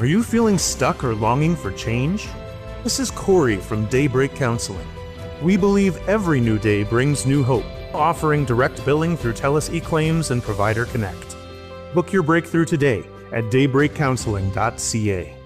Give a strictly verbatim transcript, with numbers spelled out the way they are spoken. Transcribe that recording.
Are you feeling stuck or longing for change? This is Corey from Daybreak Counseling. We believe every new day brings new hope, offering direct billing through TELUS eClaims and Provider Connect. Book your breakthrough today at daybreak counseling dot c a.